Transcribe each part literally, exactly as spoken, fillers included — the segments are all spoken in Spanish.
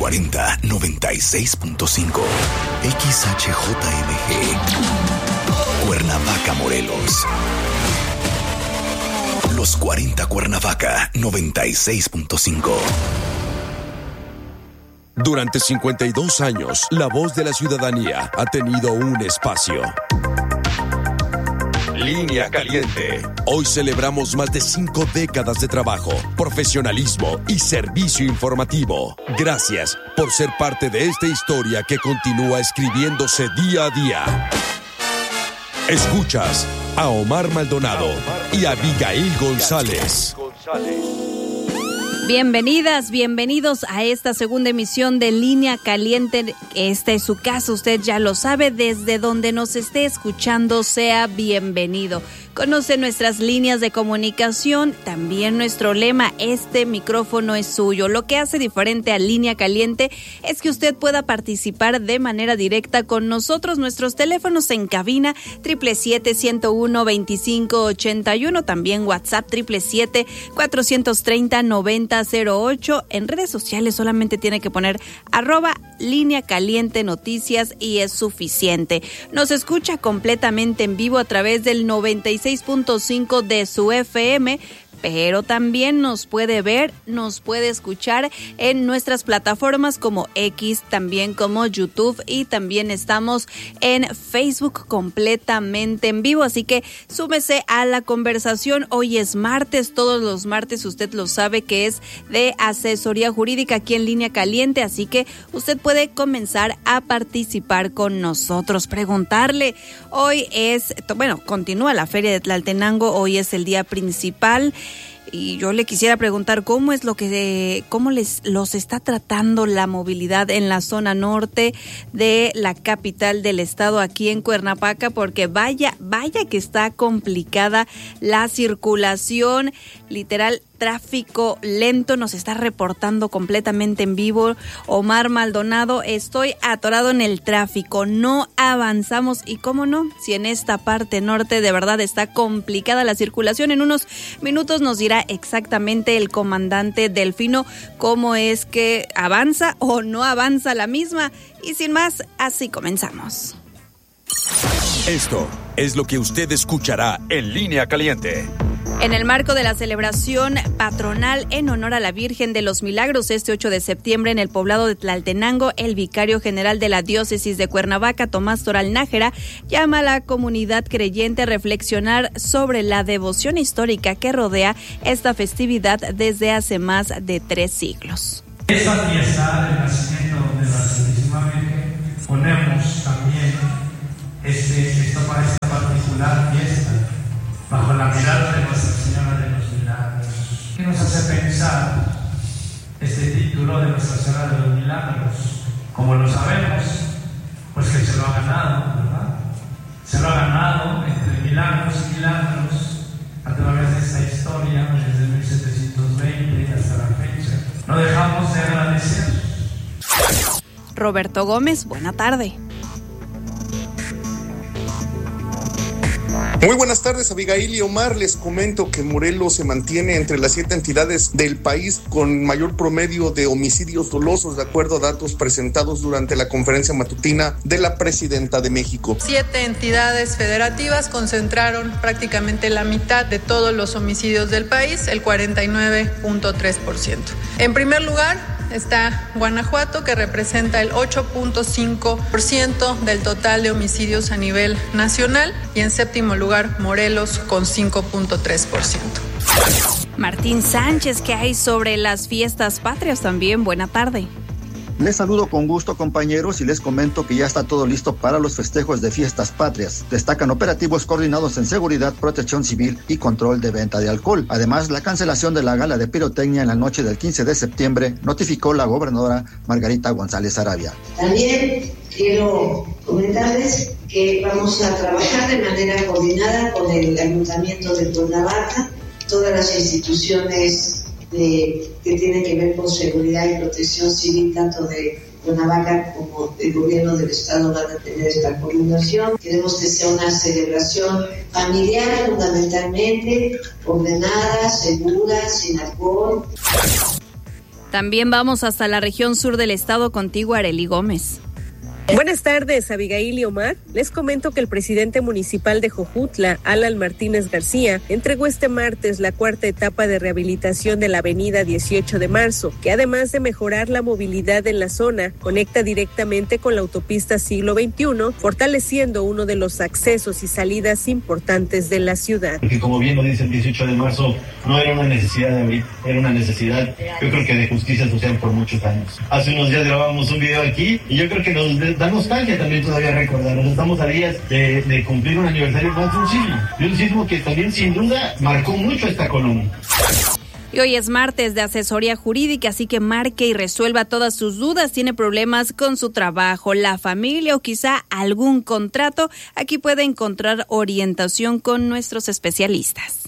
cuarenta, noventa y seis punto cinco. X H J M G. Cuernavaca, Morelos. Los cuarenta Cuernavaca, noventa y seis punto cinco. Durante cincuenta y dos años, la voz de la ciudadanía ha tenido un espacio. Línea Caliente. Hoy celebramos más de cinco décadas de trabajo, profesionalismo y servicio informativo. Gracias por ser parte de esta historia que continúa escribiéndose día a día. Escuchas a Omar Maldonado y a Abigail González. Bienvenidas, bienvenidos a esta segunda emisión de Línea Caliente. Este es su casa, usted ya lo sabe, desde donde nos esté escuchando, sea bienvenido. Conoce nuestras líneas de comunicación, también nuestro lema, este micrófono es suyo. Lo que hace diferente a Línea Caliente es que usted pueda participar de manera directa con nosotros. Nuestros teléfonos en cabina, siete siete siete, ciento uno, veinticinco ochenta y uno, también WhatsApp, siete siete siete, cuatrocientos treinta, noventa cero ocho. En redes sociales solamente tiene que poner arroba Línea Caliente Noticias y es suficiente. Nos escucha completamente en vivo a través del noventa y seis punto cinco de su F M, pero también nos puede ver, nos puede escuchar en nuestras plataformas como X, también como YouTube, y también estamos en Facebook completamente en vivo, así que súmese a la conversación. Hoy es martes, todos los martes usted lo sabe que es de asesoría jurídica aquí en Línea Caliente, así que usted puede comenzar a participar con nosotros, preguntarle. Hoy es, bueno, continúa la Feria de Tlaltenango, hoy es el día principal. Y yo le quisiera preguntar cómo es lo que, cómo les los está tratando la movilidad en la zona norte de la capital del estado, aquí en Cuernavaca, porque vaya, vaya que está complicada la circulación, literal. Tráfico lento, nos está reportando completamente en vivo Omar Maldonado. Estoy atorado en el tráfico, no avanzamos, y cómo no, si en esta parte norte de verdad está complicada la circulación. En unos minutos nos dirá exactamente el comandante Delfino cómo es que avanza o no avanza la misma, y sin más, así comenzamos. Esto es lo que usted escuchará en Línea Caliente. En el marco de la celebración patronal en honor a la Virgen de los Milagros, este ocho de septiembre en el poblado de Tlaltenango, el vicario general de la diócesis de Cuernavaca, Tomás Toral Nájera, llama a la comunidad creyente a reflexionar sobre la devoción histórica que rodea esta festividad desde hace más de tres siglos. Esta fiesta del nacimiento de la Santísima Virgen, ponemos también este, esta, esta particular fiesta bajo la mirada de Nuestra Señora de los Milagros. ¿Qué nos hace pensar este título de Nuestra Señora de los Milagros? Como lo sabemos, pues que se lo ha ganado, ¿verdad? Se lo ha ganado entre milagros y milagros a través de esta historia desde mil setecientos veinte hasta la fecha. No dejamos de agradecer. Roberto Gómez, buena tarde. Muy buenas tardes, Abigail y Omar. Les comento que Morelos se mantiene entre las siete entidades del país con mayor promedio de homicidios dolosos, de acuerdo a datos presentados durante la conferencia matutina de la Presidenta de México. Siete entidades federativas concentraron prácticamente la mitad de todos los homicidios del país, el cuarenta y nueve punto tres por ciento. En primer lugar está Guanajuato, que representa el ocho punto cinco por ciento del total de homicidios a nivel nacional, y en séptimo lugar Morelos con cinco punto tres por ciento. Martín Sánchez, ¿qué hay sobre las fiestas patrias también? Buena tarde. Les saludo con gusto, compañeros, y les comento que ya está todo listo para los festejos de fiestas patrias. Destacan operativos coordinados en seguridad, protección civil y control de venta de alcohol. Además, la cancelación de la gala de pirotecnia en la noche del quince de septiembre notificó la gobernadora Margarita González Arabia. También quiero comentarles que vamos a trabajar de manera coordinada con el Ayuntamiento de Cuernavaca, todas las instituciones De, que tiene que ver con seguridad y protección civil, tanto de Cuernavaca como del gobierno del estado, van a tener esta coordinación. Queremos que sea una celebración familiar, fundamentalmente, ordenada, segura, sin alcohol. También vamos hasta la región sur del estado contigo, Arely Gómez. Buenas tardes, Abigail y Omar. Les comento que el presidente municipal de Jojutla, Alan Martínez García, entregó este martes la cuarta etapa de rehabilitación de la avenida dieciocho de marzo, que además de mejorar la movilidad en la zona, conecta directamente con la autopista siglo veintiuno, fortaleciendo uno de los accesos y salidas importantes de la ciudad. Porque como bien lo dice el dieciocho de marzo, no era una necesidad de abrir, era una necesidad, yo creo que de justicia social por muchos años. Hace unos días grabamos un video aquí y yo creo que nos da nostalgia también todavía recordarnos. Estamos a días de, de cumplir un aniversario más de un sismo, de un sismo que también sin duda marcó mucho esta colonia. Y hoy es martes de asesoría jurídica, así que marque y resuelva todas sus dudas. Tiene problemas con su trabajo, la familia o quizá algún contrato. Aquí puede encontrar orientación con nuestros especialistas.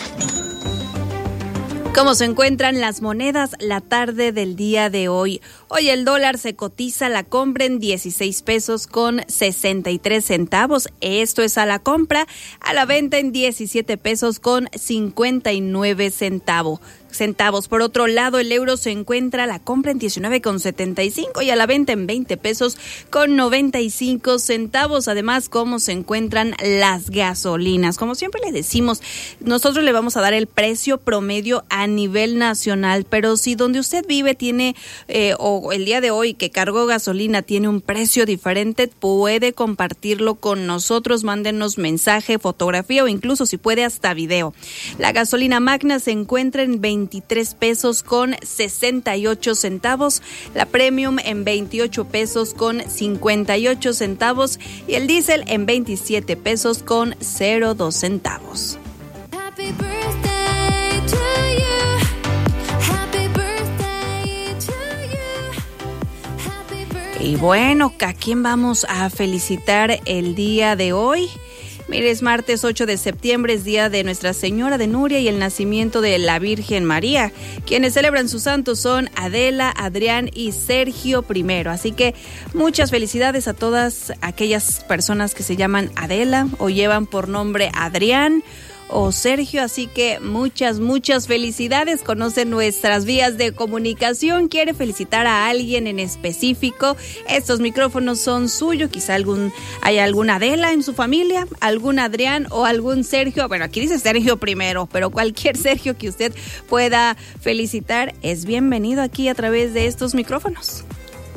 ¿Cómo se encuentran las monedas la tarde del día de hoy? Hoy el dólar se cotiza a la compra en dieciséis pesos con sesenta y tres centavos. Esto es a la compra, a la venta en diecisiete pesos con cincuenta y nueve centavos. centavos. Por otro lado, el euro se encuentra a la compra en diecinueve con setenta y cinco y a la venta en veinte pesos con noventa y cinco centavos. Además, cómo se encuentran las gasolinas. Como siempre le decimos, nosotros le vamos a dar el precio promedio a nivel nacional, pero si donde usted vive tiene, eh, o el día de hoy que cargó gasolina tiene un precio diferente, puede compartirlo con nosotros. Mándenos mensaje, fotografía o incluso si puede hasta video. La gasolina Magna se encuentra en veintitrés pesos con sesenta y ocho centavos, la Premium en veintiocho pesos con cincuenta y ocho centavos y el diésel en veintisiete pesos con cero dos centavos. Happy birthday to you. Happy birthday to you. Happy birthday. Y bueno, ¿a quién vamos a felicitar el día de hoy? Mire, es martes ocho de septiembre, es día de Nuestra Señora de Nuria y el nacimiento de la Virgen María. Quienes celebran sus santos son Adela, Adrián y Sergio primero. Así que muchas felicidades a todas aquellas personas que se llaman Adela o llevan por nombre Adrián o Sergio, así que muchas, muchas felicidades. Conoce nuestras vías de comunicación, quiere felicitar a alguien en específico, estos micrófonos son suyos, quizá algún, hay alguna Adela en su familia, algún Adrián o algún Sergio, bueno, aquí dice Sergio primero, pero cualquier Sergio que usted pueda felicitar es bienvenido aquí a través de estos micrófonos.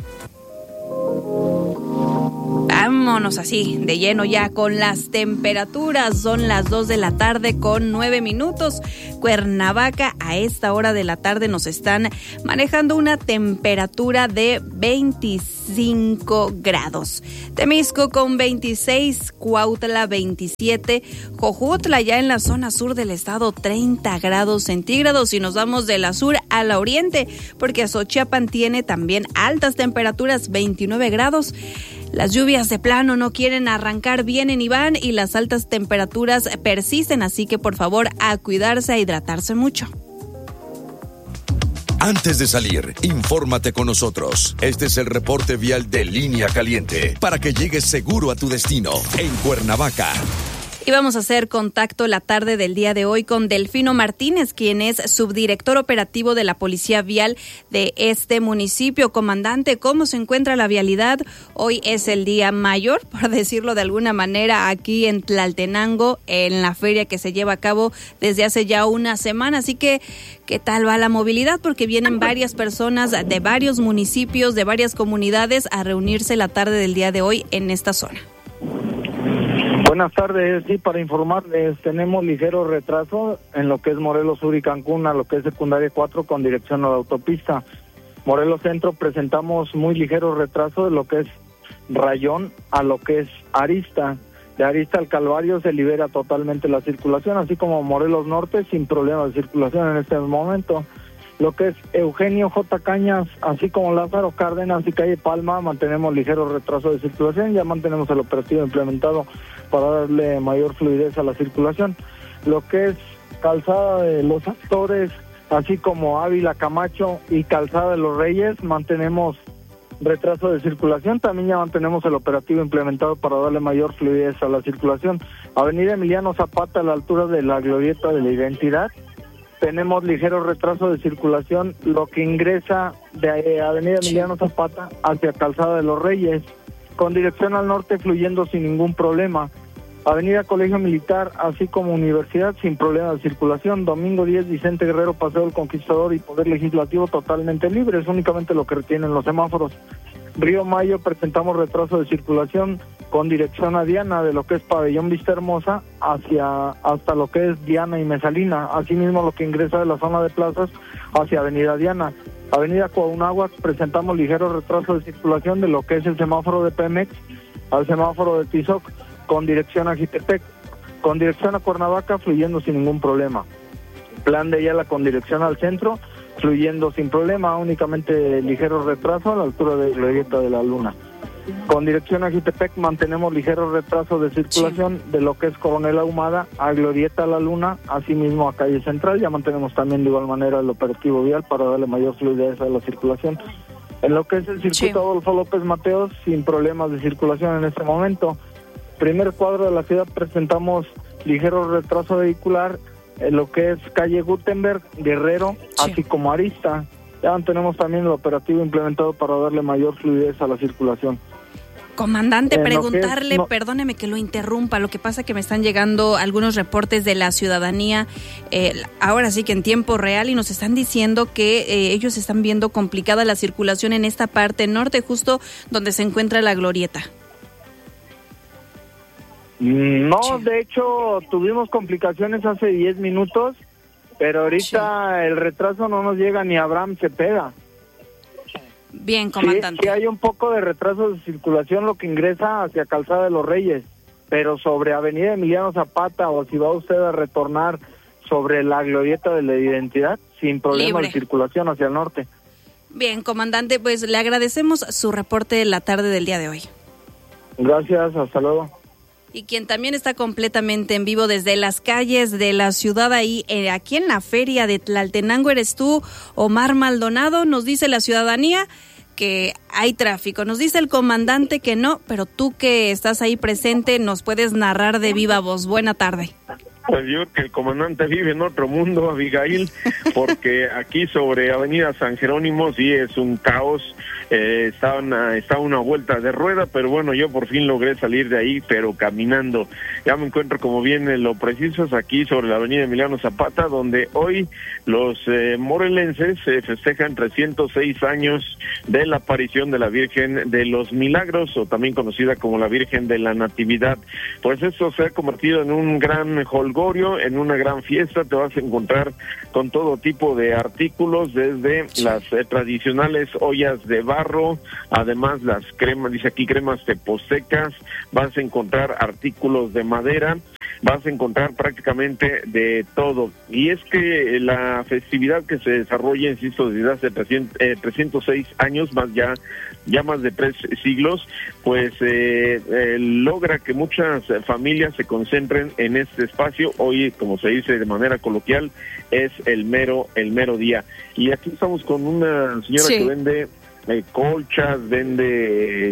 Vámonos así, de lleno ya con las temperaturas. Son las dos de la tarde con nueve minutos. Cuernavaca a esta hora de la tarde nos están manejando una temperatura de veinticinco grados. Temisco con veintiséis, Cuautla veintisiete, Jojutla ya en la zona sur del estado treinta grados centígrados. Y nos vamos de la sur a la oriente porque Xochiapan tiene también altas temperaturas, veintinueve grados. Las lluvias de plano no quieren arrancar, vienen y van y las altas temperaturas persisten, así que por favor a cuidarse, a hidratarse mucho. Antes de salir, infórmate con nosotros. Este es el reporte vial de Línea Caliente para que llegues seguro a tu destino en Cuernavaca. Y vamos a hacer contacto la tarde del día de hoy con Delfino Martínez, quien es subdirector operativo de la Policía Vial de este municipio. Comandante, ¿cómo se encuentra la vialidad? Hoy es el día mayor, por decirlo de alguna manera, aquí en Tlaltenango, en la feria que se lleva a cabo desde hace ya una semana. Así que, ¿qué tal va la movilidad? Porque vienen varias personas de varios municipios, de varias comunidades a reunirse la tarde del día de hoy en esta zona. Buenas tardes, sí, para informarles, tenemos ligero retraso en lo que es Morelos Sur y Cancún, a lo que es secundaria cuatro con dirección a la autopista. Morelos Centro presentamos muy ligero retraso de lo que es Rayón a lo que es Arista. De Arista al Calvario se libera totalmente la circulación, así como Morelos Norte sin problemas de circulación en este momento. Lo que es Eugenio J. Cañas, así como Lázaro Cárdenas y Calle Palma, mantenemos ligero retraso de circulación, ya mantenemos el operativo implementado para darle mayor fluidez a la circulación. Lo que es Calzada de los Actores, así como Ávila Camacho y Calzada de los Reyes, mantenemos retraso de circulación, también ya mantenemos el operativo implementado para darle mayor fluidez a la circulación. Avenida Emiliano Zapata a la altura de la Glorieta de la Identidad, tenemos ligero retraso de circulación, lo que ingresa de Avenida Emiliano Zapata hacia Calzada de los Reyes, con dirección al norte fluyendo sin ningún problema. Avenida Colegio Militar, así como Universidad, sin problema de circulación. Domingo diez, Vicente Guerrero, Paseo del Conquistador y Poder Legislativo totalmente libres, únicamente lo que retienen los semáforos. Río Mayo, presentamos retraso de circulación con dirección a Diana, de lo que es Pabellón Vista Hermosa hacia hasta lo que es Diana y Mesalina. Asimismo, lo que ingresa de la zona de plazas hacia Avenida Diana. Avenida Coahunáhuac, presentamos ligero retraso de circulación de lo que es el semáforo de Pemex al semáforo de Tizoc, con dirección a Jitepec, con dirección a Cuernavaca, fluyendo sin ningún problema. Plan de Ayala con dirección al centro, fluyendo sin problema, únicamente ligero retraso a la altura de Glorieta de la Luna. Con dirección a Jitepec mantenemos ligero retraso de circulación sí. de lo que es Coronel Ahumada a Glorieta de la Luna, asimismo a Calle Central. Ya mantenemos también de igual manera el operativo vial para darle mayor fluidez a la circulación. En lo que es el circuito sí. Adolfo López Mateos, sin problemas de circulación en este momento. Primer cuadro de la ciudad, presentamos ligero retraso vehicular en lo que es calle Gutenberg, Guerrero, sí. así como Arista. Ya tenemos también el operativo implementado para darle mayor fluidez a la circulación. Comandante, eh, preguntarle, es, no, perdóneme que lo interrumpa, lo que pasa que me están llegando algunos reportes de la ciudadanía, eh, ahora sí que en tiempo real, y nos están diciendo que eh, ellos están viendo complicada la circulación en esta parte norte, justo donde se encuentra la Glorieta. No, sí. de hecho tuvimos complicaciones hace diez minutos, pero ahorita sí. el retraso no nos llega ni a Abraham Cepeda. Bien, comandante. Sí, sí hay un poco de retraso de circulación lo que ingresa hacia Calzada de los Reyes, pero sobre Avenida Emiliano Zapata, o si va usted a retornar sobre la Glorieta de la Identidad, sin problema de circulación hacia el norte. Bien, comandante, pues le agradecemos su reporte de la tarde del día de hoy. Gracias, hasta luego. Y quien también está completamente en vivo desde las calles de la ciudad, ahí eh, aquí en la feria de Tlaltenango, eres tú, Omar Maldonado. Nos dice la ciudadanía que hay tráfico, nos dice el comandante que no, pero tú que estás ahí presente nos puedes narrar de viva voz. Buena tarde. Pues yo creo que el comandante vive en otro mundo, Abigail, porque aquí sobre Avenida San Jerónimo sí es un caos. Eh, está, una, está una vuelta de rueda, pero bueno, yo por fin logré salir de ahí, pero caminando. Ya me encuentro, como bien lo preciso, es aquí sobre la Avenida Emiliano Zapata, donde hoy los eh, morelenses eh, festejan trescientos seis años de la aparición de la Virgen de los Milagros, o también conocida como la Virgen de la Natividad. Pues esto se ha convertido en un gran holgorio, en una gran fiesta. Te vas a encontrar con todo tipo de artículos, desde las eh, tradicionales ollas de barro, además las cremas, dice aquí cremas tepostecas, vas a encontrar artículos de madera, vas a encontrar prácticamente de todo. Y es que la festividad que se desarrolla, insisto, desde hace trescientos, eh, trescientos seis años, más ya, ya más de tres siglos, pues eh, eh, logra que muchas familias se concentren en este espacio. Hoy, como se dice de manera coloquial, es el mero, el mero día. Y aquí estamos con una señora sí. que vende Eh, colchas, vende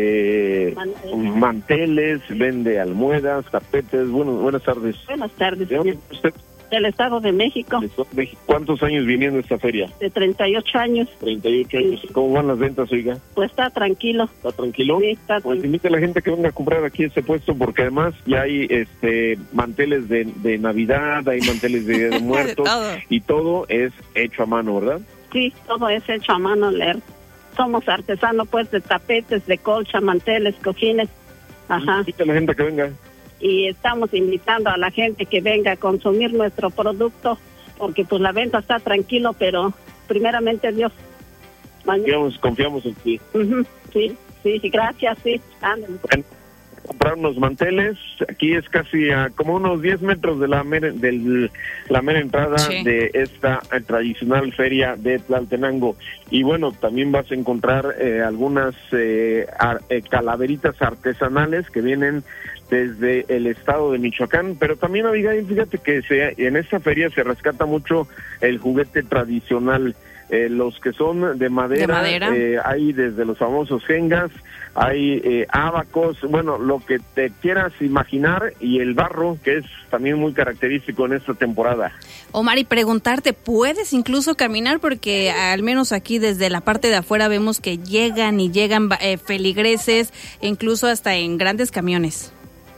este manteles. manteles, vende almohadas, tapetes. Bueno, buenas tardes. Buenas tardes. ¿De dónde es usted? Del Estado de México. ¿Cuántos años viniendo a esta feria? De treinta y ocho años. treinta y ocho años. Sí. ¿Cómo van las ventas, oiga? Pues está tranquilo. ¿Está tranquilo? Sí, está Pues invite a la gente que venga a comprar aquí este puesto, porque además ya hay este manteles de, de Navidad, hay manteles de Día de Muertos, todo. Y todo es hecho a mano, ¿verdad? Sí, todo es hecho a mano, leer. Somos artesanos, pues, de tapetes, de colcha, manteles, cojines. Ajá. Invita a la gente que venga. Y estamos invitando a la gente que venga a consumir nuestro producto, porque pues la venta está tranquilo, pero primeramente Dios. Confiamos, confiamos en ti. Uh-huh. Sí, sí, gracias, sí. Bueno, comprar unos manteles, aquí es casi a como unos diez metros de la mera, del, la mera entrada sí. de esta eh, tradicional feria de Tlaltenango. Y bueno, también vas a encontrar eh, algunas eh, ar, eh, calaveritas artesanales que vienen desde el estado de Michoacán, pero también, Abigail, fíjate que se, en esta feria se rescata mucho el juguete tradicional. eh, los que son de madera, ¿De madera? Eh, hay desde los famosos jengas, hay eh, ábacos, bueno, lo que te quieras imaginar, y el barro, que es también muy característico en esta temporada. Omar, y preguntarte, ¿puedes incluso caminar? Porque al menos aquí desde la parte de afuera vemos que llegan y llegan eh, feligreses, incluso hasta en grandes camiones.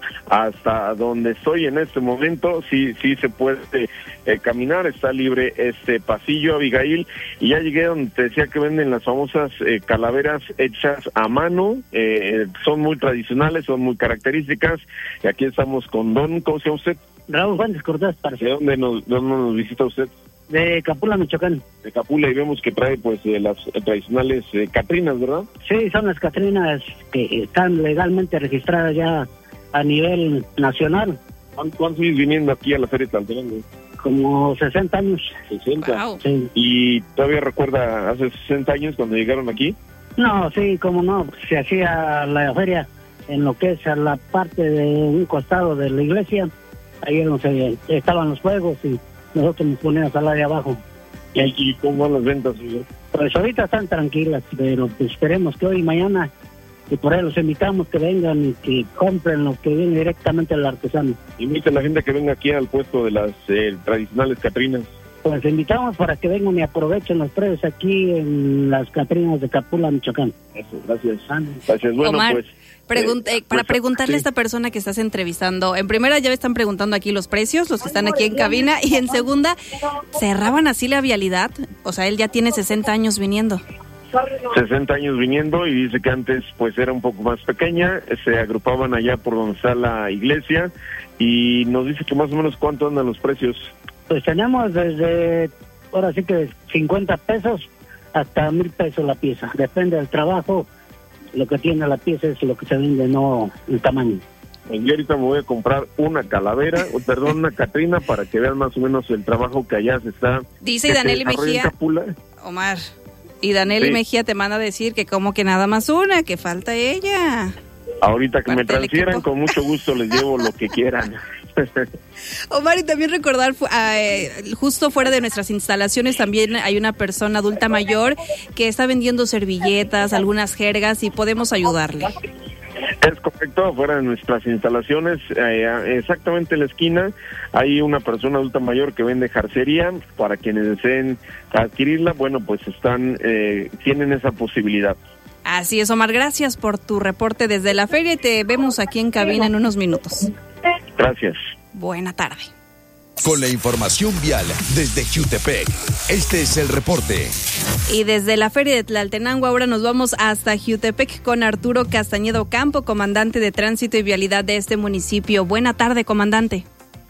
Hasta donde estoy en este momento, sí sí se puede eh, caminar, está libre este pasillo, Abigail, y ya llegué donde te decía que venden las famosas eh, calaveras hechas a mano, eh, son muy tradicionales, son muy características, y aquí estamos con don, ¿cómo se llama usted? Raúl Juárez Cortés, parece. ¿De dónde nos, dónde nos visita usted? De Capula, Michoacán. De Capula, y vemos que trae pues eh, las eh, tradicionales eh, catrinas, ¿verdad? Sí, son las catrinas que están legalmente registradas ya a nivel nacional. ¿Cuántos años viniendo aquí a la Feria de Tlaltenango? Como sesenta años. ¿sesenta? Wow. Sí. ¿Y todavía recuerda hace sesenta años cuando llegaron aquí? No, sí, como no, se hacía la feria en lo que es a la parte de un costado de la iglesia, ahí donde estaban los juegos y nosotros nos poníamos al área abajo. ¿Y, y cómo van las ventas, señor? Pues ahorita están tranquilas, pero pues esperemos que hoy y mañana, y por ahí los invitamos que vengan y que compren lo que viene directamente al artesano. Invita a la gente que venga aquí al puesto de las eh, tradicionales catrinas. Pues invitamos para que vengan y aprovechen los precios aquí en las catrinas de Capula, Michoacán. Eso, gracias. Gracias. Bueno, Omar, pues... pregun- eh, para pues, preguntarle sí. a esta persona que estás entrevistando, en primera ya me están preguntando aquí los precios, los que están aquí en cabina, y en segunda, ¿cerraban así la vialidad? O sea, él ya tiene sesenta años viniendo. sesenta años viniendo, y dice que antes pues era un poco más pequeña, se agrupaban allá por donde está la iglesia, y nos dice que más o menos cuánto andan los precios. Pues tenemos desde, ahora sí que cincuenta pesos hasta mil pesos la pieza, depende del trabajo, lo que tiene la pieza es lo que se vende, no el tamaño. Pues yo ahorita me voy a comprar una calavera, o perdón, una catrina, para que vean más o menos el trabajo que allá se está... Dice Daniel Mejía, Omar, y Daniel Sí. Mejía te manda a decir que como que nada más una, que falta ella. Ahorita que me Parte del transfieran, equipo. con mucho gusto les llevo lo que quieran. Omar, y también recordar, fu- eh, justo fuera de nuestras instalaciones también hay una persona adulta mayor que está vendiendo servilletas, algunas jergas, y podemos ayudarle. Es correcto, afuera de nuestras instalaciones, eh, exactamente en la esquina, hay una persona adulta mayor que vende jarcería. Para quienes deseen adquirirla, bueno, pues están, eh, tienen esa posibilidad. Así es, Omar, gracias por tu reporte desde la feria y te vemos aquí en cabina en unos minutos. Gracias. Buena tarde. Con la información vial desde Jutepec, este es el reporte. Y desde la feria de Tlaltenango ahora nos vamos hasta Jutepec con Arturo Castañeda Ocampo, comandante de tránsito y vialidad de este municipio. Buena tarde, comandante.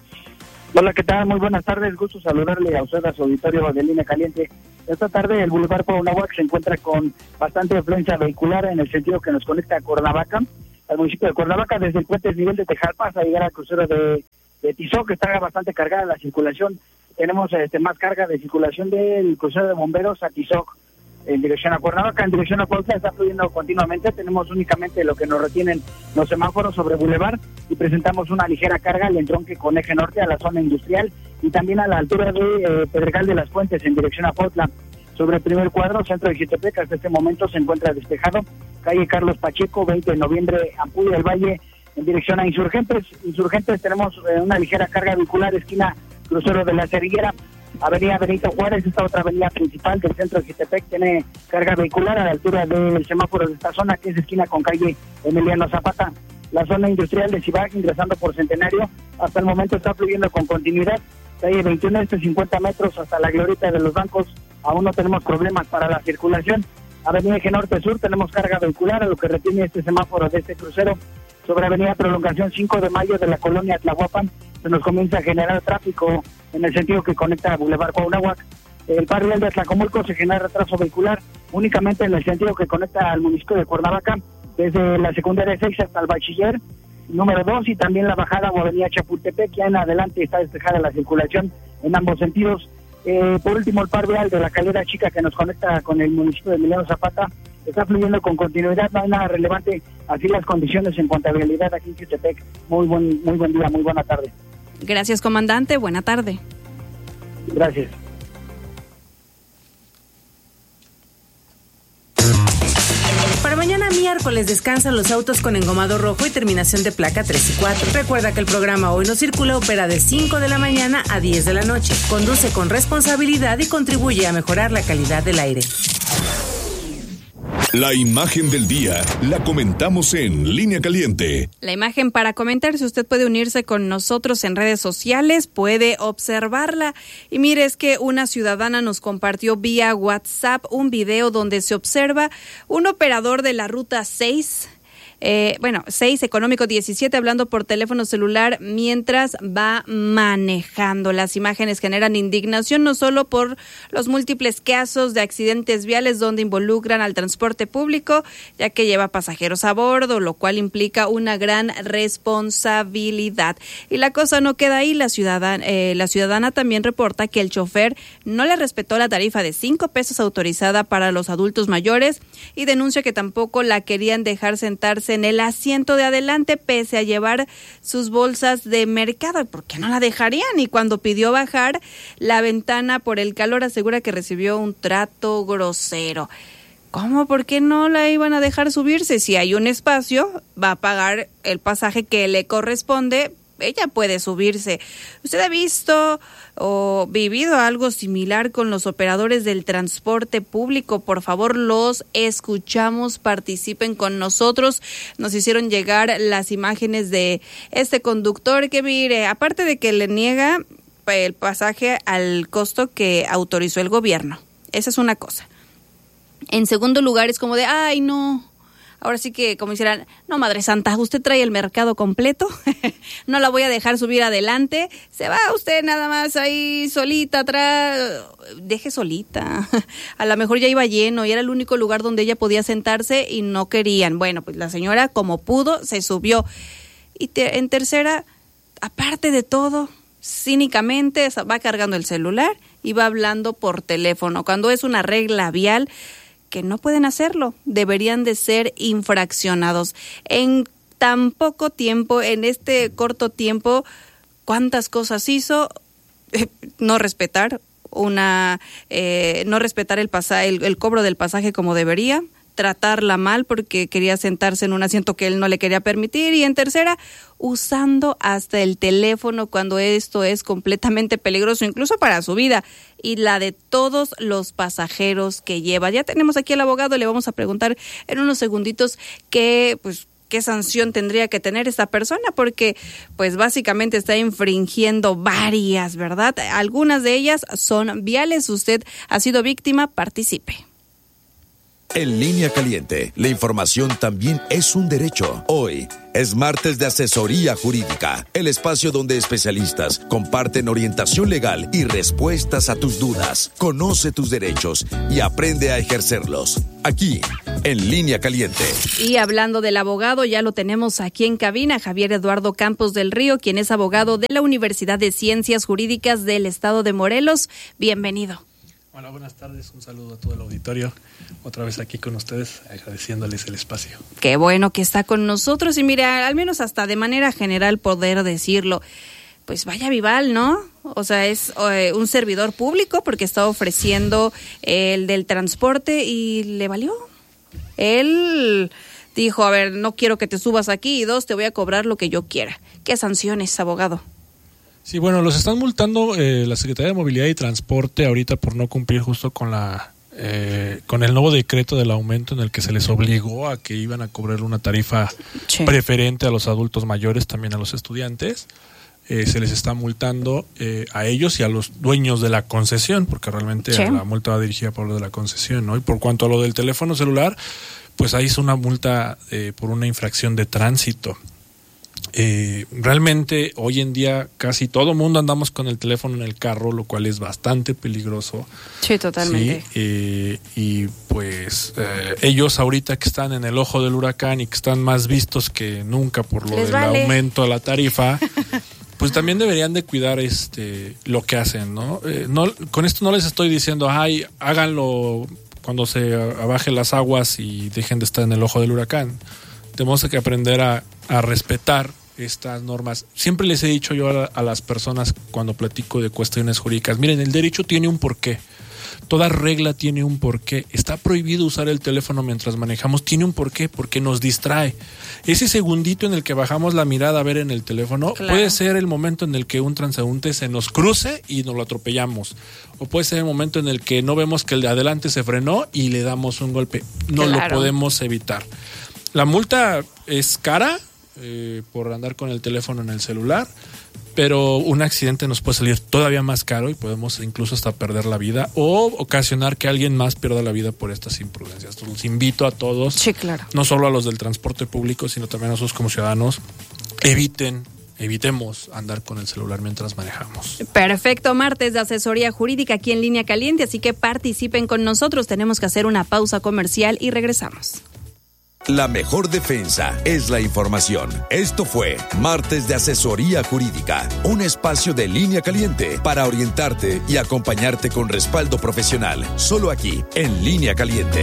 Hola, ¿qué tal? Muy buenas tardes. Gusto saludarle a usted, a su auditorio de Línea Caliente. Esta tarde el Boulevard Cuauhnáhuac se encuentra con bastante afluencia vehicular en el sentido que nos conecta a Cuernavaca, al municipio de Cuernavaca, desde el puente nivel de Tejalpa hasta llegar al crucero de, de Tizoc, que está bastante cargada la circulación. Tenemos este más carga de circulación del crucero de Bomberos a Tizoc en dirección a Cuernavaca. En dirección a Cuautla está fluyendo continuamente. Tenemos únicamente lo que nos retienen los semáforos sobre Boulevard y presentamos una ligera carga al entronque con eje norte a la zona industrial y también a la altura de eh, Pedregal de las Fuentes en dirección a Cuautla. Sobre el primer cuadro, centro de Jutepec, hasta este momento se encuentra despejado. Calle Carlos Pacheco, veinte de noviembre, Ampudia del Valle, en dirección a Insurgentes. Insurgentes tenemos eh, una ligera carga vehicular, esquina crucero de la Cerillera. Avenida Benito Juárez, esta otra avenida principal del centro de Jutepec, tiene carga vehicular a la altura del semáforo de esta zona, que es esquina con calle Emiliano Zapata. La zona industrial de Cibac, ingresando por Centenario, hasta el momento está fluyendo con continuidad. Calle veintiuno, este cincuenta metros hasta la glorieta de los bancos, aún no tenemos problemas para la circulación. Avenida Eje Norte Sur, tenemos carga vehicular a lo que retiene este semáforo de este crucero. Sobre Avenida Prolongación cinco de mayo de la colonia Tlahuapan, se nos comienza a generar tráfico en el sentido que conecta a Boulevard Cuauhnáhuac. El barrio de Tlacomulco se genera retraso vehicular únicamente en el sentido que conecta al municipio de Cuernavaca, desde la secundaria seis hasta el bachiller número dos, y también la bajada o avenida Chapultepec, ya en adelante está despejada la circulación en ambos sentidos. Eh, por último, el par vial de la Calera Chica que nos conecta con el municipio de Emiliano Zapata está fluyendo con continuidad, no hay nada relevante, así las condiciones en cuanto a vialidad aquí en Jutepec. Muy buen, muy buen día, muy buena tarde. Gracias, comandante. Buena tarde. Gracias. mañana miércoles descansan los autos con engomado rojo y terminación de placa tres y cuatro. Recuerda que el programa Hoy No Circula opera de cinco de la mañana a diez de la noche. Conduce con responsabilidad y contribuye a mejorar la calidad del aire. La imagen del día la comentamos en Línea Caliente. La imagen para comentar, si usted puede unirse con nosotros en redes sociales, puede observarla. Y mire, es que una ciudadana nos compartió vía WhatsApp un video donde se observa un operador de la ruta seis, Eh, bueno, seis, económico diecisiete, hablando por teléfono celular mientras va manejando. Las imágenes generan indignación no solo por los múltiples casos de accidentes viales donde involucran al transporte público, ya que lleva pasajeros a bordo, lo cual implica una gran responsabilidad. Y la cosa no queda ahí. La ciudadana, eh, la ciudadana también reporta que el chofer no le respetó la tarifa de cinco pesos autorizada para los adultos mayores y denuncia que tampoco la querían dejar sentarse en el asiento de adelante pese a llevar sus bolsas de mercado. ¿Por qué no la dejarían? Y cuando pidió bajar la ventana por el calor, asegura que recibió un trato grosero. ¿Cómo? ¿Por qué no la iban a dejar subirse? Si hay un espacio, va a pagar el pasaje que le corresponde, ella puede subirse. ¿Usted ha visto o vivido algo similar con los operadores del transporte público? Por favor, los escuchamos, participen con nosotros. Nos hicieron llegar las imágenes de este conductor que, mire, aparte de que le niega el pasaje al costo que autorizó el gobierno. Esa es una cosa. En segundo lugar, es como de, ay, no. Ahora sí que, como hicieran, no, Madre Santa, usted trae el mercado completo, no la voy a dejar subir adelante, se va usted nada más ahí solita atrás, deje solita, a lo mejor ya iba lleno y era el único lugar donde ella podía sentarse y no querían. Bueno, pues la señora como pudo se subió. Y te, en tercera, aparte de todo, cínicamente va cargando el celular y va hablando por teléfono, cuando es una regla vial que no pueden hacerlo, deberían de ser infraccionados. En tan poco tiempo, en este corto tiempo, ¿cuántas cosas hizo? Eh, no respetar una, eh, no respetar el, pasa, el, el cobro del pasaje como debería, tratarla mal porque quería sentarse en un asiento que él no le quería permitir, y en tercera, usando hasta el teléfono cuando esto es completamente peligroso, incluso para su vida y la de todos los pasajeros que lleva. Ya tenemos aquí al abogado, le vamos a preguntar en unos segunditos qué, pues, qué sanción tendría que tener esta persona, porque pues básicamente está infringiendo varias, ¿verdad? Algunas de ellas son viales. Usted ha sido víctima, participe. En Línea Caliente, la información también es un derecho. Hoy es martes de asesoría jurídica, el espacio donde especialistas comparten orientación legal y respuestas a tus dudas. Conoce tus derechos y aprende a ejercerlos. Aquí, en Línea Caliente. Y hablando del abogado, ya lo tenemos aquí en cabina, Javier Eduardo Campos del Río, quien es abogado de la Universidad de Ciencias Jurídicas del Estado de Morelos. Bienvenido. Hola, buenas tardes, un saludo a todo el auditorio, otra vez aquí con ustedes, agradeciéndoles el espacio. Qué bueno que está con nosotros y mira, al menos hasta de manera general poder decirlo, pues vaya Vival, ¿no? O sea, es eh, un servidor público porque está ofreciendo el del transporte y le valió. Él dijo, a ver, no quiero que te subas aquí y dos, te voy a cobrar lo que yo quiera. ¿Qué sanciones, abogado? Sí, bueno, los están multando eh, la Secretaría de Movilidad y Transporte ahorita por no cumplir justo con la eh, con el nuevo decreto del aumento en el que se les obligó a que iban a cobrar una tarifa sí. preferente a los adultos mayores, también a los estudiantes. Eh, se les está multando eh, a ellos y a los dueños de la concesión, porque realmente sí. la multa va dirigida por lo de la concesión, ¿no? Y por cuanto a lo del teléfono celular, pues ahí es una multa eh, por una infracción de tránsito. Eh, realmente hoy en día casi todo mundo andamos con el teléfono en el carro, lo cual es bastante peligroso. Sí, totalmente. Sí, eh, y pues eh, ellos ahorita que están en el ojo del huracán y que están más vistos que nunca por lo Les del vale. aumento a la tarifa, pues también deberían de cuidar este lo que hacen, ¿no? Eh, no con esto no les estoy diciendo, ay, háganlo cuando se abajen las aguas y dejen de estar en el ojo del huracán. Tenemos que aprender a, a respetar estas normas. Siempre les he dicho yo a, a las personas cuando platico de cuestiones jurídicas, miren, el derecho tiene un porqué. Toda regla tiene un porqué. Está prohibido usar el teléfono mientras manejamos. Tiene un porqué, porque nos distrae. Ese segundito en el que bajamos la mirada a ver en el teléfono, claro, puede ser el momento en el que un transeúnte se nos cruce y nos lo atropellamos. O puede ser el momento en el que no vemos que el de adelante se frenó y le damos un golpe. No claro. lo podemos evitar. La multa es cara eh, por andar con el teléfono en el celular, pero un accidente nos puede salir todavía más caro y podemos incluso hasta perder la vida o ocasionar que alguien más pierda la vida por estas imprudencias. Los invito a todos, sí, claro, no solo a los del transporte público, sino también a nosotros como ciudadanos, eviten Evitemos andar con el celular mientras manejamos. Perfecto, martes de asesoría jurídica aquí en Línea Caliente, así que participen con nosotros. Tenemos que hacer una pausa comercial y regresamos. La mejor defensa es la información. Esto fue Martes de Asesoría Jurídica, un espacio de Línea Caliente para orientarte y acompañarte con respaldo profesional. Solo aquí, en Línea Caliente.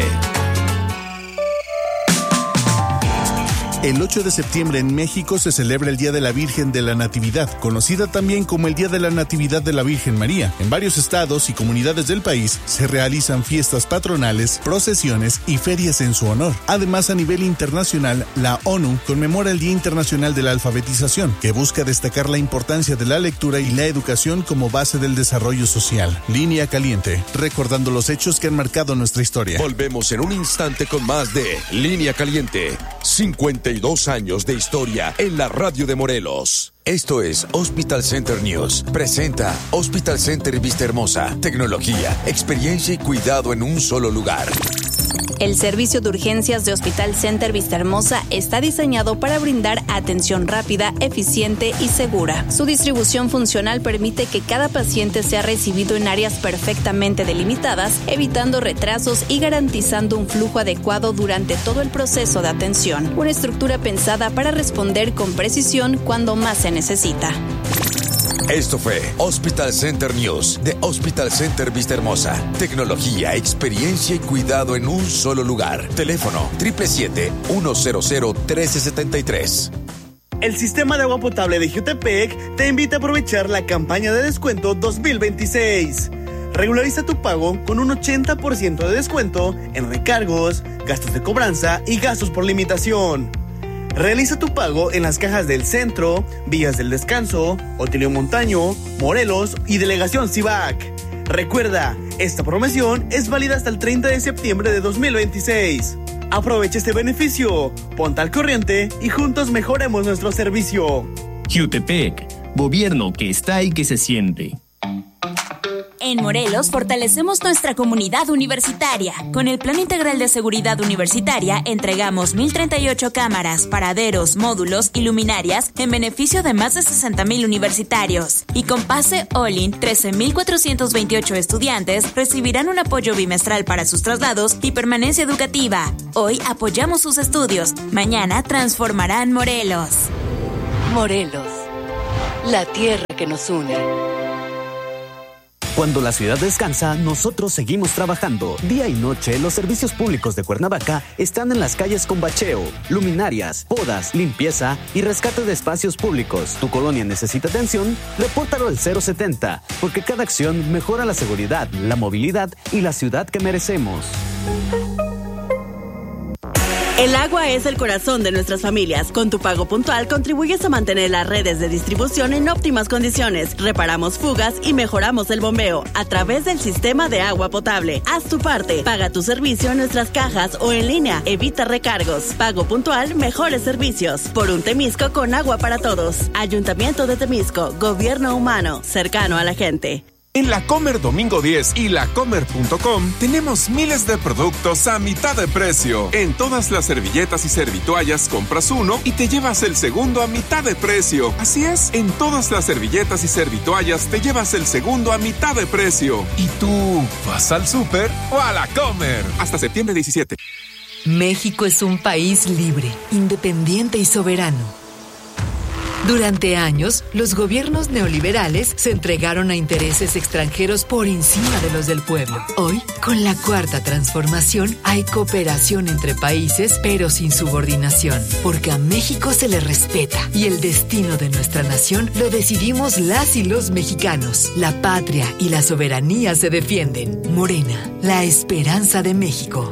El ocho de septiembre en México se celebra el Día de la Virgen de la Natividad, conocida también como el Día de la Natividad de la Virgen María. En varios estados y comunidades del país se realizan fiestas patronales, procesiones y ferias en su honor. Además, a nivel internacional, la ONU conmemora el Día Internacional de la Alfabetización, que busca destacar la importancia de la lectura y la educación como base del desarrollo social. Línea Caliente, recordando los hechos que han marcado nuestra historia. Volvemos en un instante con más de Línea Caliente. cincuenta y dos años de historia en la radio de Morelos. Esto es Hospital Center News. Presenta Hospital Center Vista Hermosa. Tecnología, experiencia y cuidado en un solo lugar. El servicio de urgencias de Hospital Center Vista Hermosa está diseñado para brindar atención rápida, eficiente y segura. Su distribución funcional permite que cada paciente sea recibido en áreas perfectamente delimitadas, evitando retrasos y garantizando un flujo adecuado durante todo el proceso de atención. Una estructura pensada para responder con precisión cuando más se necesita. Esto fue Hospital Center News de Hospital Center Vista Hermosa. Tecnología, experiencia y cuidado en un solo lugar. Teléfono siete siete siete, uno cero cero, uno tres siete tres. El Sistema de Agua Potable de Jutepec te invita a aprovechar la campaña de descuento dos mil veintiséis. Regulariza tu pago con un ochenta por ciento de descuento en recargos, gastos de cobranza y gastos por limitación. Realiza tu pago en las cajas del Centro, Villas del Descanso, Otilio Montaño, Morelos y Delegación Cibac. Recuerda, esta promoción es válida hasta el treinta de septiembre de dos mil veintiséis. Aprovecha este beneficio, ponte al corriente y juntos mejoremos nuestro servicio. Jutepec, gobierno que está y que se siente. En Morelos fortalecemos nuestra comunidad universitaria. Con el Plan Integral de Seguridad Universitaria entregamos mil treinta y ocho cámaras, paraderos, módulos y luminarias en beneficio de más de sesenta mil universitarios. Y con Pase All-in, trece mil cuatrocientos veintiocho estudiantes recibirán un apoyo bimestral para sus traslados y permanencia educativa. Hoy apoyamos sus estudios. Mañana transformarán Morelos. Morelos, la tierra que nos une. Cuando la ciudad descansa, nosotros seguimos trabajando. Día y noche, los servicios públicos de Cuernavaca están en las calles con bacheo, luminarias, podas, limpieza y rescate de espacios públicos. ¿Tu colonia necesita atención? Repórtalo al cero setenta, porque cada acción mejora la seguridad, la movilidad y la ciudad que merecemos. El agua es el corazón de nuestras familias. Con tu pago puntual contribuyes a mantener las redes de distribución en óptimas condiciones. Reparamos fugas y mejoramos el bombeo a través del sistema de agua potable. Haz tu parte. Paga tu servicio en nuestras cajas o en línea. Evita recargos. Pago puntual, mejores servicios. Por un Temisco con agua para todos. Ayuntamiento de Temisco. Gobierno humano. Cercano a la gente. En La Comer Domingo diez y lacomer punto com tenemos miles de productos a mitad de precio. En todas las servilletas y servitoallas compras uno y te llevas el segundo a mitad de precio. Así es, en todas las servilletas y servitoallas te llevas el segundo a mitad de precio. ¿Y tú vas al súper o a La Comer? Hasta septiembre diecisiete. México es un país libre, independiente y soberano. Durante años, los gobiernos neoliberales se entregaron a intereses extranjeros por encima de los del pueblo. Hoy, con la cuarta transformación, hay cooperación entre países, pero sin subordinación, porque a México se le respeta y el destino de nuestra nación lo decidimos las y los mexicanos. La patria y la soberanía se defienden. Morena, la esperanza de México.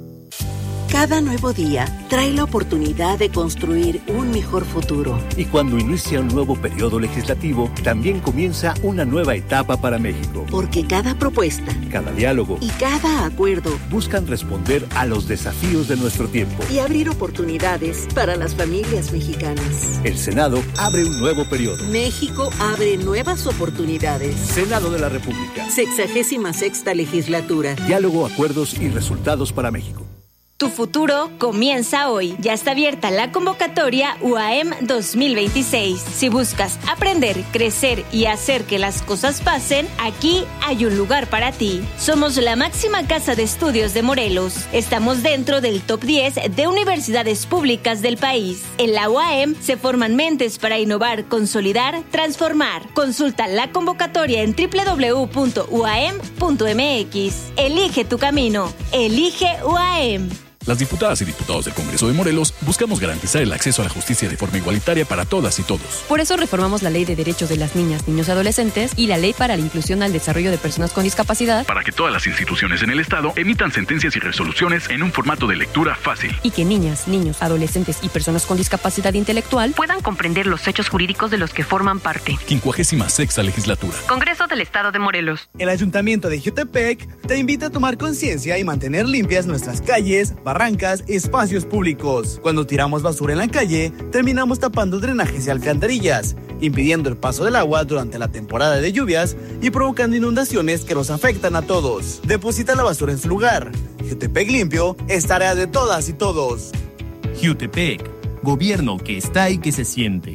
Cada nuevo día trae la oportunidad de construir un mejor futuro. Y cuando inicia un nuevo periodo legislativo, también comienza una nueva etapa para México. Porque cada propuesta, cada diálogo y cada acuerdo buscan responder a los desafíos de nuestro tiempo y abrir oportunidades para las familias mexicanas. El Senado abre un nuevo periodo. México abre nuevas oportunidades. Senado de la República. Sexagésima sexta legislatura. Diálogo, acuerdos y resultados para México. Tu futuro comienza hoy. Ya está abierta la convocatoria U A M dos mil veintiséis. Si buscas aprender, crecer y hacer que las cosas pasen, aquí hay un lugar para ti. Somos la máxima casa de estudios de Morelos. Estamos dentro del top diez de universidades públicas del país. En la U A M se forman mentes para innovar, consolidar, transformar. Consulta la convocatoria en doble u doble u doble u punto u a m punto m x. Elige tu camino. Elige U A M. Las diputadas y diputados del Congreso de Morelos buscamos garantizar el acceso a la justicia de forma igualitaria para todas y todos. Por eso reformamos la Ley de Derechos de las Niñas, Niños y Adolescentes y la Ley para la Inclusión al Desarrollo de Personas con Discapacidad, para que todas las instituciones en el Estado emitan sentencias y resoluciones en un formato de lectura fácil. Y que niñas, niños, adolescentes y personas con discapacidad intelectual puedan comprender los hechos jurídicos de los que forman parte. quincuagésima sexta legislatura. Congreso del Estado de Morelos. El Ayuntamiento de Jutepec te invita a tomar conciencia y mantener limpias nuestras calles, barrancas, espacios públicos. Cuando tiramos basura en la calle, terminamos tapando drenajes y alcantarillas, impidiendo el paso del agua durante la temporada de lluvias y provocando inundaciones que nos afectan a todos. Deposita la basura en su lugar. Jutepec limpio es tarea de todas y todos. Jutepec, gobierno que está y que se siente.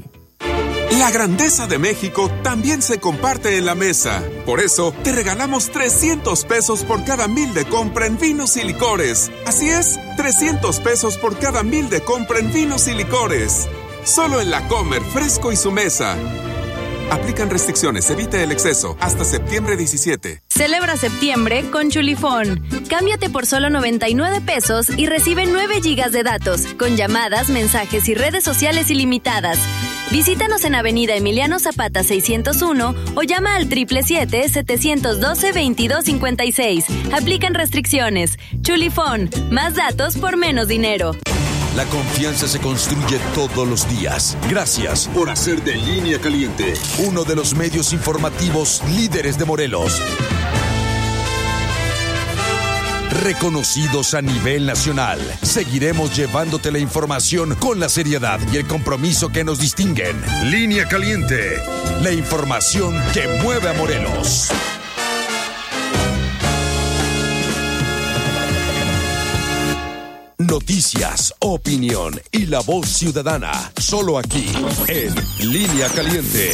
La grandeza de México también se comparte en la mesa. Por eso, te regalamos trescientos pesos por cada mil de compra en vinos y licores. Así es, trescientos pesos por cada mil de compra en vinos y licores. Solo en La Comer, Fresco y su mesa. Aplican restricciones, evite el exceso. Hasta septiembre diecisiete. Celebra septiembre con Chulifón. Cámbiate por solo noventa y nueve pesos y recibe nueve gigas de datos, con llamadas, mensajes y redes sociales ilimitadas. Visítanos en Avenida Emiliano Zapata seiscientos uno o llama al siete siete siete, siete uno dos, veintidós cincuenta y seis. Aplican restricciones. Chulifón, más datos por menos dinero. La confianza se construye todos los días. Gracias por hacer de Línea Caliente uno de los medios informativos líderes de Morelos. Reconocidos a nivel nacional, seguiremos llevándote la información con la seriedad y el compromiso que nos distinguen. Línea Caliente, la información que mueve a Morelos. Noticias, opinión y la voz ciudadana. Solo aquí, en Línea Caliente.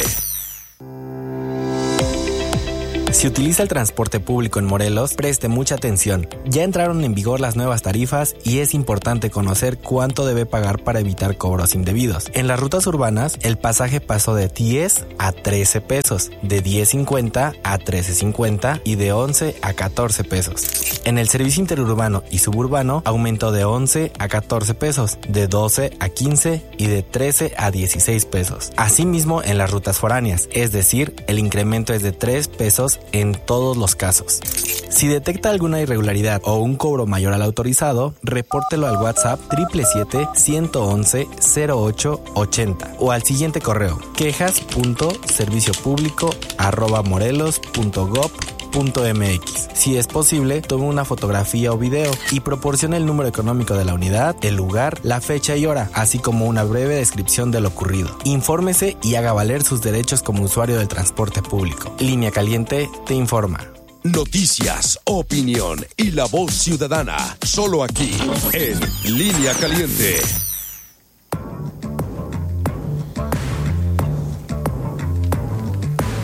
Si utiliza el transporte público en Morelos, preste mucha atención. Ya entraron en vigor las nuevas tarifas y es importante conocer cuánto debe pagar para evitar cobros indebidos. En las rutas urbanas, el pasaje pasó de diez a trece pesos, de diez cincuenta a trece cincuenta y de once a catorce pesos. En el servicio interurbano y suburbano aumentó de once a catorce pesos, de doce a quince y de trece a dieciséis pesos. Asimismo, en las rutas foráneas, es decir, el incremento es de tres pesos en todos los casos. Si detecta alguna irregularidad o un cobro mayor al autorizado, repórtelo al WhatsApp siete siete siete, uno uno, cero ocho ochenta o al siguiente correo quejas punto servicio público arroba morelos punto gob punto m x. Si es posible, tome una fotografía o video y proporcione el número económico de la unidad, el lugar, la fecha y hora, así como una breve descripción de lo ocurrido. Infórmese y haga valer sus derechos como usuario del transporte público. Línea Caliente te informa. Noticias, opinión y la voz ciudadana. Solo aquí, en Línea Caliente.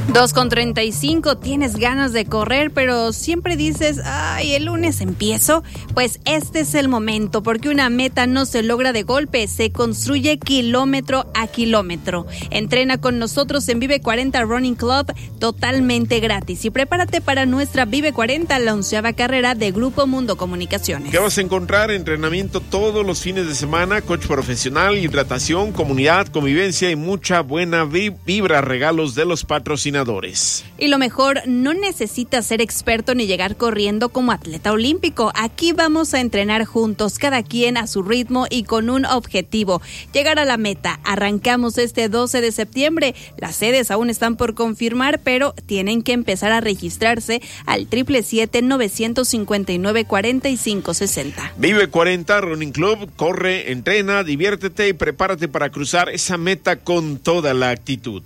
dos con treinta y cinco, tienes ganas de correr, pero siempre dices, ay, el lunes empiezo. Pues este es el momento, porque una meta no se logra de golpe, se construye kilómetro a kilómetro. Entrena con nosotros en Vive cuarenta Running Club totalmente gratis y prepárate para nuestra Vive cuarenta, la onceava carrera de Grupo Mundo Comunicaciones. ¿Qué vas a encontrar? Entrenamiento todos los fines de semana, coach profesional, hidratación, comunidad, convivencia y mucha buena vibra, regalos de los patrocinadores. Y lo mejor, no necesitas ser experto ni llegar corriendo como atleta olímpico. Aquí vamos a entrenar juntos, cada quien a su ritmo y con un objetivo: llegar a la meta. Arrancamos este doce de septiembre. Las sedes aún están por confirmar, pero tienen que empezar a registrarse al siete siete siete, nueve cinco nueve, cuatro cinco seis cero. Vive cuarenta Running Club, corre, entrena, diviértete y prepárate para cruzar esa meta con toda la actitud.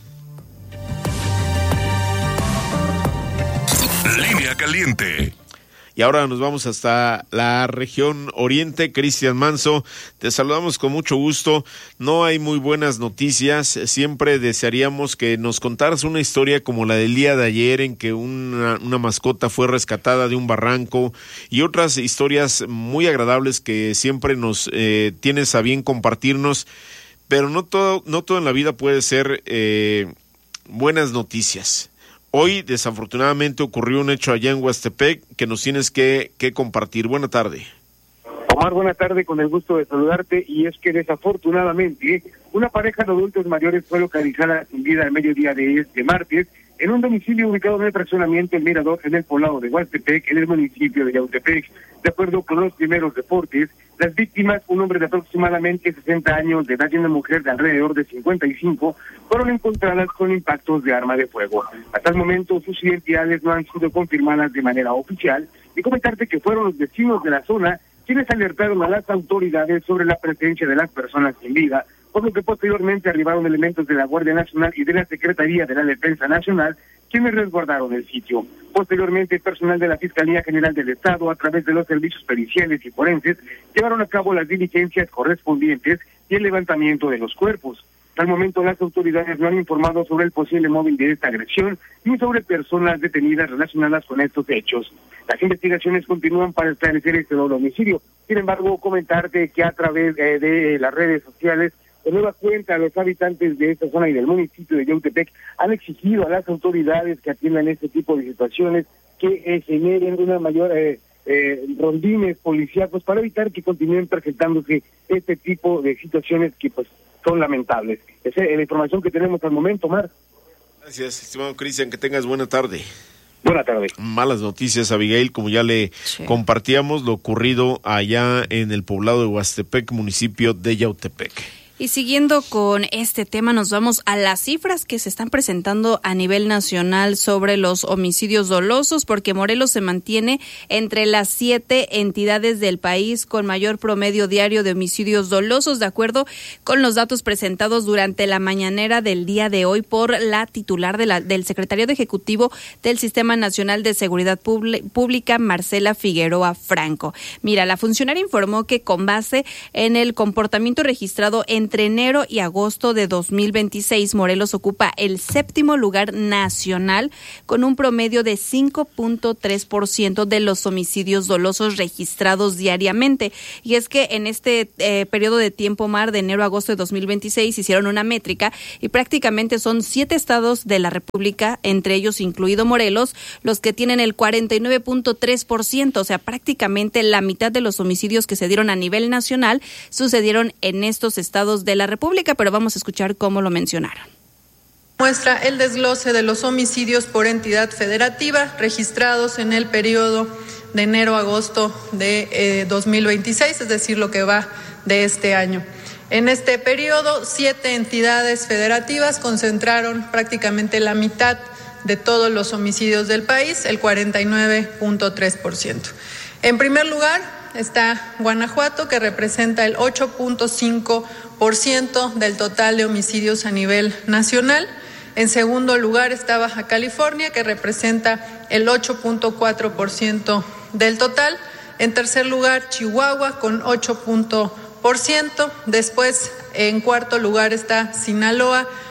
Línea Caliente. Y ahora nos vamos hasta la región oriente. Cristian Manso, te saludamos con mucho gusto. No hay muy buenas noticias. Siempre desearíamos que nos contaras una historia como la del día de ayer, en que una, una mascota fue rescatada de un barranco, y otras historias muy agradables que siempre nos eh, tienes a bien compartirnos. Pero no todo, no todo en la vida puede ser eh, buenas noticias. Hoy, desafortunadamente, ocurrió un hecho allá en Huastepec que nos tienes que, que compartir. Buena tarde. Omar, buena tarde, con el gusto de saludarte. Y es que desafortunadamente una pareja de adultos mayores fue localizada sin vida al mediodía de este martes en un domicilio ubicado en el fraccionamiento El Mirador, en el poblado de Huastepec, en el municipio de Yautepec. De acuerdo con los primeros reportes, las víctimas, un hombre de aproximadamente sesenta años de edad y una mujer de alrededor de cincuenta y cinco, fueron encontradas con impactos de arma de fuego. Hasta el momento sus identidades no han sido confirmadas de manera oficial, y comentarte que fueron los vecinos de la zona quienes alertaron a las autoridades sobre la presencia de las personas sin vida, por lo que posteriormente arribaron elementos de la Guardia Nacional y de la Secretaría de la Defensa Nacional, quienes resguardaron el sitio. Posteriormente, personal de la Fiscalía General del Estado, a través de los servicios periciales y forenses, llevaron a cabo las diligencias correspondientes y el levantamiento de los cuerpos. Al momento, las autoridades no han informado sobre el posible móvil de esta agresión ni sobre personas detenidas relacionadas con estos hechos. Las investigaciones continúan para esclarecer este doble homicidio. Sin embargo, comentarte que a través eh, de las redes sociales, de nueva cuenta, los habitantes de esta zona y del municipio de Yautepec han exigido a las autoridades que atiendan este tipo de situaciones, que eh, generen una mayor eh, eh, rondines policíacos para evitar que continúen presentándose este tipo de situaciones que pues son lamentables. Esa es la información que tenemos al momento, Omar. Gracias, estimado Cristian, que tengas buena tarde. Buena tarde. Malas noticias, Abigail, como ya le sí. compartíamos, lo ocurrido allá en el poblado de Huastepec, municipio de Yautepec. Y siguiendo con este tema, nos vamos a las cifras que se están presentando a nivel nacional sobre los homicidios dolosos, porque Morelos se mantiene entre las siete entidades del país con mayor promedio diario de homicidios dolosos, de acuerdo con los datos presentados durante la mañanera del día de hoy por la titular de la, del Secretariado Ejecutivo del Sistema Nacional de Seguridad Pública, Marcela Figueroa Franco. Mira, la funcionaria informó que con base en el comportamiento registrado en Entre enero y agosto de dos mil veintiséis, Morelos ocupa el séptimo lugar nacional con un promedio de cinco punto tres por ciento de los homicidios dolosos registrados diariamente. Y es que en este eh, periodo de tiempo, Mar, de enero a agosto de dos mil veintiséis, hicieron una métrica y prácticamente son siete estados de la República, entre ellos incluido Morelos, los que tienen el cuarenta y nueve punto tres por ciento, o sea, prácticamente la mitad de los homicidios que se dieron a nivel nacional sucedieron en estos estados de la República, pero vamos a escuchar cómo lo mencionaron. Muestra el desglose de los homicidios por entidad federativa registrados en el periodo de enero a agosto de eh, dos mil veintiséis, es decir, lo que va de este año. En este periodo, siete entidades federativas concentraron prácticamente la mitad de todos los homicidios del país, el cuarenta y nueve punto tres por ciento. En primer lugar está Guanajuato, que representa el ocho punto cinco por ciento del total de homicidios a nivel nacional. En segundo lugar está Baja California, que representa el ocho punto cuatro por ciento del total. En tercer lugar, Chihuahua, con ocho punto por ciento. Después, en cuarto lugar está Sinaloa,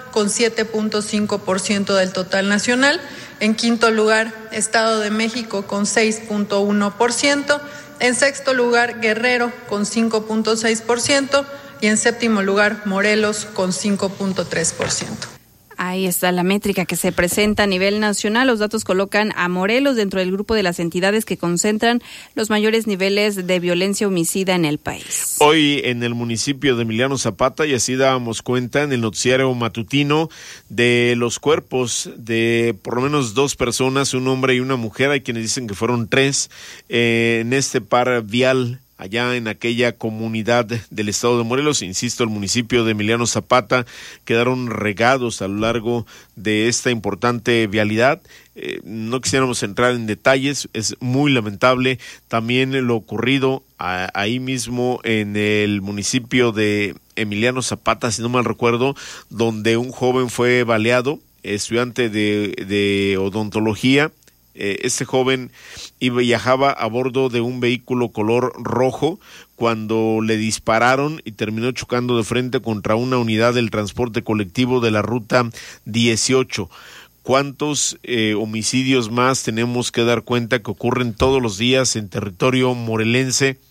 con siete punto cinco por ciento del total nacional. En quinto lugar, Estado de México con seis punto uno por ciento. En sexto lugar, Guerrero con cinco punto seis por ciento. Y en séptimo lugar, Morelos con cinco punto tres por ciento. Ahí está la métrica que se presenta a nivel nacional. Los datos colocan a Morelos dentro del grupo de las entidades que concentran los mayores niveles de violencia homicida en el país. Hoy en el municipio de Emiliano Zapata, y así dábamos cuenta en el noticiario matutino, de los cuerpos de por lo menos dos personas, un hombre y una mujer. Hay quienes dicen que fueron tres, eh, en este par vial allá en aquella comunidad del estado de Morelos. Insisto, el municipio de Emiliano Zapata, quedaron regados a lo largo de esta importante vialidad. Eh, no quisiéramos entrar en detalles, es muy lamentable también lo ocurrido a, ahí mismo en el municipio de Emiliano Zapata, si no mal recuerdo, donde un joven fue baleado, estudiante de, de odontología. Eh, este joven iba, viajaba a bordo de un vehículo color rojo cuando le dispararon y terminó chocando de frente contra una unidad del transporte colectivo de la ruta dieciocho. ¿Cuántos eh, homicidios más tenemos que dar cuenta que ocurren todos los días en territorio morelense?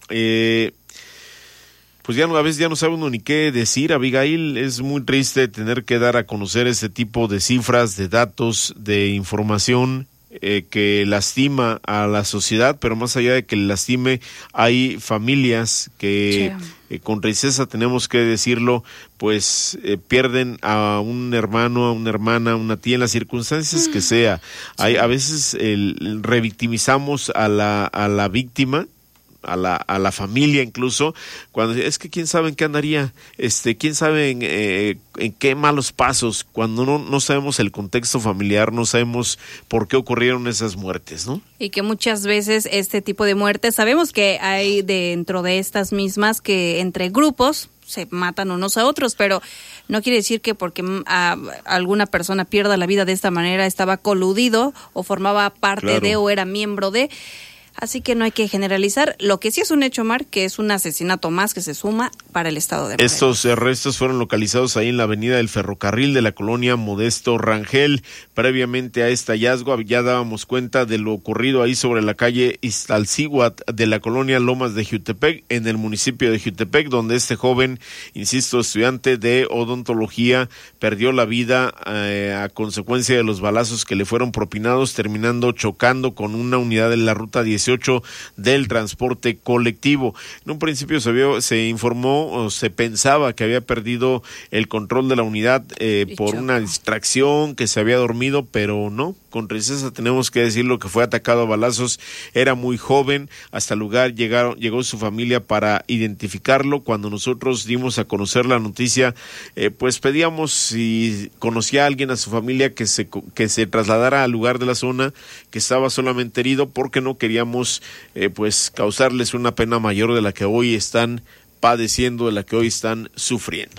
Eh, pues ya a veces ya no sabe uno ni qué decir, Abigail. Es muy triste tener que dar a conocer este tipo de cifras, de datos, de información Eh, que lastima a la sociedad, pero más allá de que lastime, hay familias que sí. eh, con tristeza tenemos que decirlo, pues eh, pierden a un hermano, a una hermana, a una tía, en las circunstancias mm. que sea. Sí. Hay, a veces el, revictimizamos a la, a la víctima, a la a la familia incluso, cuando es que quién sabe en qué andaría, este quién sabe en, eh, en qué malos pasos, cuando no no sabemos el contexto familiar, no sabemos por qué ocurrieron esas muertes, ¿no? Y que muchas veces este tipo de muertes, sabemos que hay dentro de estas mismas que entre grupos se matan unos a otros, pero no quiere decir que porque a, alguna persona pierda la vida de esta manera estaba coludido o formaba parte claro. de o era miembro de. Así que no hay que generalizar. Lo que sí es un hecho, Mar, que es un asesinato más que se suma para el estado de Morelos. Estos restos fueron localizados ahí en la avenida del Ferrocarril de la colonia Modesto Rangel. Previamente a este hallazgo ya dábamos cuenta de lo ocurrido ahí sobre la calle Iztaccíhuatl de la colonia Lomas de Jiutepec, en el municipio de Jiutepec, donde este joven, insisto, estudiante de odontología, perdió la vida eh, a consecuencia de los balazos que le fueron propinados, terminando chocando con una unidad de la ruta dieciocho del transporte colectivo. En un principio se vio, se informó o se pensaba que había perdido el control de la unidad eh, por una distracción, que se había dormido, pero no, con tristeza tenemos que decirlo que fue atacado a balazos. Era muy joven, hasta el lugar llegaron, llegó su familia para identificarlo. Cuando nosotros dimos a conocer la noticia, eh, pues pedíamos si conocía a alguien, a su familia, que se, que se trasladara al lugar de la zona, que estaba solamente herido, porque no queríamos Eh, pues causarles una pena mayor de la que hoy están padeciendo, de la que hoy están sufriendo.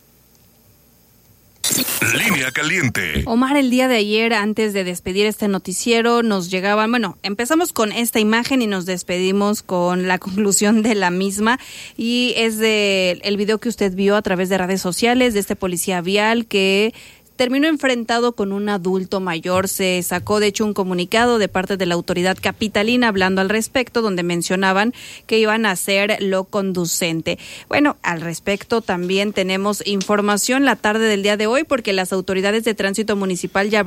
Línea caliente. Omar, el día de ayer, antes de despedir este noticiero, nos llegaban, bueno, empezamos con esta imagen y nos despedimos con la conclusión de la misma, y es de el video que usted vio a través de redes sociales de este policía vial que terminó enfrentado con un adulto mayor. Se sacó de hecho un comunicado de parte de la autoridad capitalina hablando al respecto, donde mencionaban que iban a hacer lo conducente. Bueno, al respecto también tenemos información la tarde del día de hoy, porque las autoridades de tránsito municipal ya